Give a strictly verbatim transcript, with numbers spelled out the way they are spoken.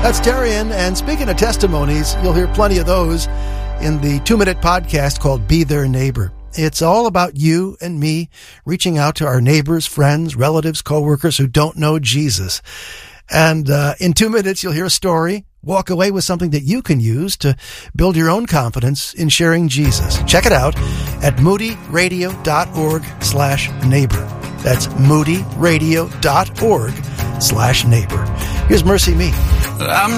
That's Darian, and speaking of testimonies, you'll hear plenty of those in the two-minute podcast called Be Their Neighbor. It's all about you and me reaching out to our neighbors, friends, relatives, coworkers who don't know Jesus. And uh, in two minutes, you'll hear a story, walk away with something that you can use to build your own confidence in sharing Jesus. Check it out at moodyradio.org slash neighbor. That's moodyradio.org slash neighbor. Here's Mercy Me. I'm